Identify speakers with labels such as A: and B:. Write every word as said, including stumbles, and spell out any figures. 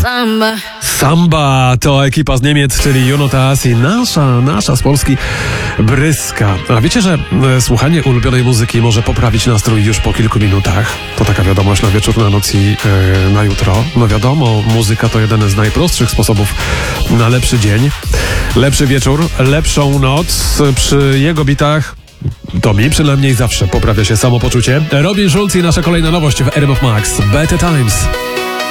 A: Samba.
B: Samba to ekipa z Niemiec, czyli Jonotas i nasza, nasza z Polski Bryska. A wiecie, że e, słuchanie ulubionej muzyki może poprawić nastrój już po kilku minutach? To taka wiadomość na wieczór, na noc i e, na jutro. No wiadomo, muzyka to jeden z najprostszych sposobów na lepszy dzień, lepszy wieczór, lepszą noc. Przy jego bitach to mi przynajmniej zawsze poprawia się samopoczucie. Robin Schulz i nasza kolejna nowość w R M F Max. Better Times.